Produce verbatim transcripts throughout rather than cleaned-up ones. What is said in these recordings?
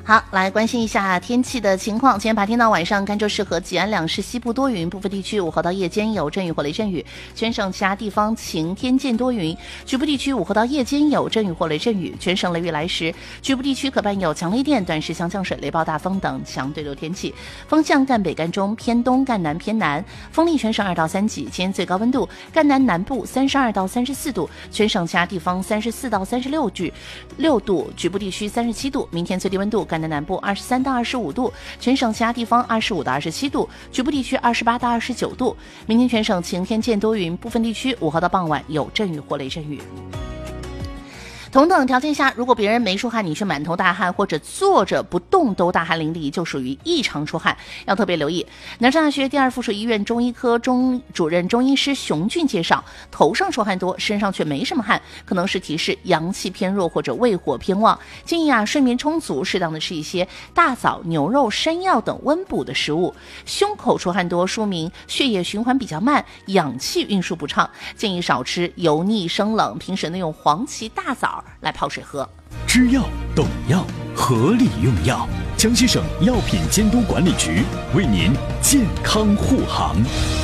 好，来关心一下天气的情况。今天白天到晚上，甘州市和吉安两市西部多云，部分地区午后到夜间有阵雨或雷阵雨，全省其他地方晴天见多云，局部地区午后到夜间有阵雨或雷阵雨，全省雷雨来时，局部地区可伴有强雷电、短时强降水、雷暴大风等强对流天气。风向赣北、赣中偏东、赣南偏南，风力全省二到三级。今天最高温度，赣南南部三十二到三十四度，全省其他地方三十四到三十六度，六度，局部地区三十七度。明天最低温度，赣南南部二十三到二十五度，全省其他地方二十五到二十七度，局部地区二十八到二十九度。明天全省晴天见多云，部分地区午后到傍晚有阵雨或雷阵雨。同等条件下，如果别人没出汗，你却满头大汗，或者坐着不动都大汗淋漓，就属于异常出汗，要特别留意。南山大学第二附属医院中医科中主任中医师熊俊介绍，头上出汗多，身上却没什么汗，可能是提示阳气偏弱或者胃火偏旺。建议啊，睡眠充足，适当的吃一些大枣、牛肉、山药等温补的食物。胸口出汗多，说明血液循环比较慢，氧气运输不畅，建议少吃油腻生冷，平时呢用黄芪、大枣来泡水喝。 知药懂药，合理用药。江西省药品监督管理局为您健康护航。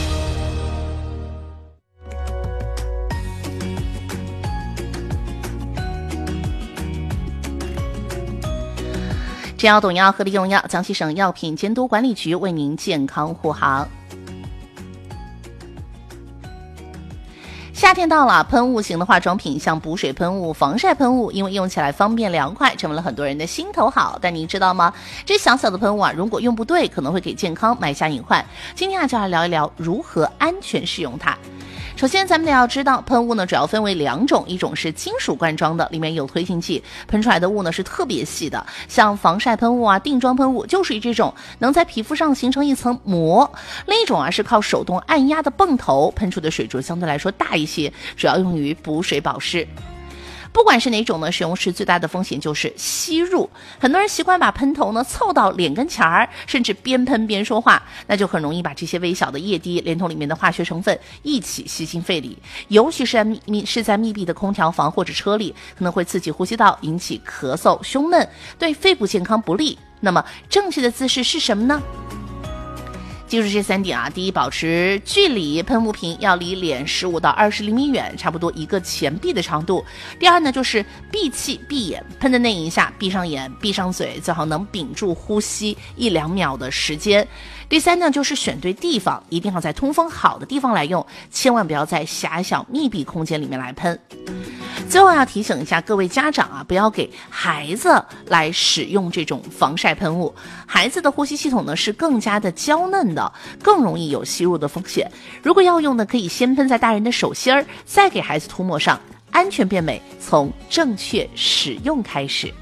知药懂药，合理用药。江西省药品监督管理局为您健康护航。夏天到了，喷雾型的化妆品像补水喷雾、防晒喷雾，因为用起来方便凉快，成为了很多人的心头好。但您知道吗？这小小的喷雾啊，如果用不对，可能会给健康埋下隐患。今天啊，就来聊一聊如何安全使用它。首先咱们得要知道，喷雾呢主要分为两种，一种是金属罐装的，里面有推进剂，喷出来的雾呢是特别细的，像防晒喷雾啊、定妆喷雾就属于这种，能在皮肤上形成一层膜。另一种啊是靠手动按压的泵头，喷出的水柱相对来说大一些，主要用于补水保湿。不管是哪种呢，使用时最大的风险就是吸入。很多人习惯把喷头呢凑到脸跟前儿，甚至边喷边说话，那就很容易把这些微小的液滴连同里面的化学成分一起吸进肺里，尤其是在密是在密闭的空调房或者车里，可能会刺激呼吸道，引起咳嗽、胸闷，对肺部健康不利。那么正确的姿势是什么呢？记住这三点啊，第一，保持距离，喷雾瓶要离脸十五到二十厘米远，差不多一个前臂的长度。第二呢，就是闭气闭眼，喷的那一下闭上眼闭上嘴，最好能屏住呼吸一两秒的时间。第三呢，就是选对地方，一定要在通风好的地方来用，千万不要在狭小密闭空间里面来喷。最后要提醒一下各位家长啊，不要给孩子来使用这种防晒喷雾。孩子的呼吸系统呢是更加的娇嫩的，更容易有吸入的风险。如果要用呢，可以先喷在大人的手心儿，再给孩子涂抹上，安全变美，从正确使用开始。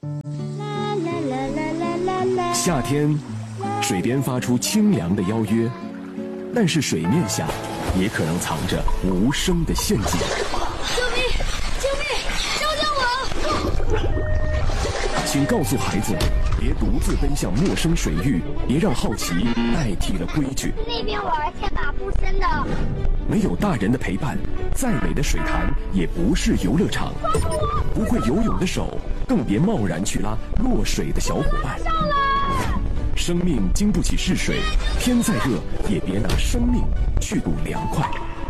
夏天，水边发出清凉的邀约，但是水面下也可能藏着无声的陷阱。 救命！救命！救救我！ 请告诉孩子，别独自奔向陌生水域，别让好奇代替了规矩。 那边玩天马不深的。 没有大人的陪伴，再美的水潭也不是游乐场。不会游泳的手，更别贸然去拉落水的小伙伴。生命经不起试水，天再热也别拿生命去赌凉快。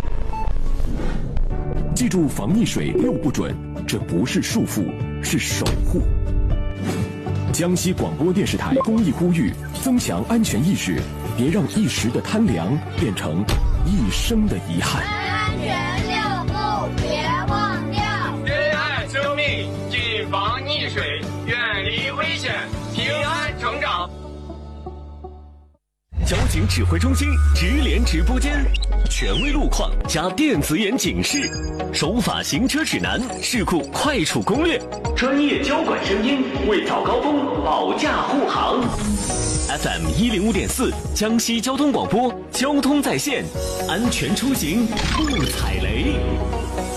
记住防溺水六不准，这不是束缚，是守护。江西广播电视台公益呼吁，增强安全意识，别让一时的贪凉变成一生的遗憾。 安全六不别忘掉， 珍爱生命，谨防溺水，远离危险，平安成长。 交警指挥中心直连直播间，权威路况加电子眼警示，守法行车指南，事故快处攻略，专业交管声音为早高峰保驾护航。F M 一零五点四，江西交通广播，交通在线，安全出行不踩雷。